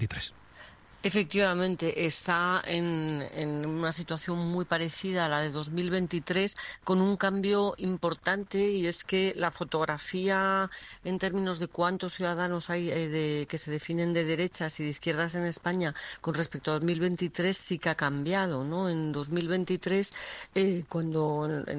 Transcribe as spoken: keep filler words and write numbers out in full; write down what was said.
Efectivamente, está en, en una situación muy parecida a la de dos mil veintitrés, con un cambio importante, y es que la fotografía en términos de cuántos ciudadanos hay eh, de, que se definen de derechas y de izquierdas en España con respecto a dos mil veintitrés sí que ha cambiado, ¿no? En dos mil veintitrés, eh, cuando en